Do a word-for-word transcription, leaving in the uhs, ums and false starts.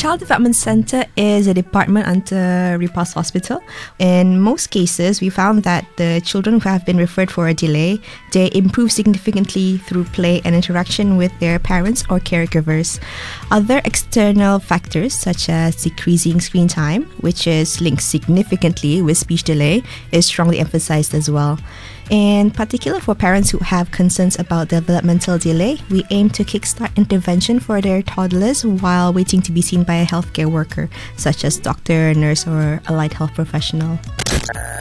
Child Development Centre is a department under Repulse Hospital. In most cases, we found that the children who have been referred for a delay, they improve significantly through play and interaction with their parents or caregivers. Other external factors such as decreasing screen time, which is linked significantly with speech delay, is strongly emphasized as well. In particular, for parents who have concerns about developmental delay, we aim to kickstart intervention for their toddlers while waiting to be seen by a healthcare worker, such as doctor, nurse, or allied health professional.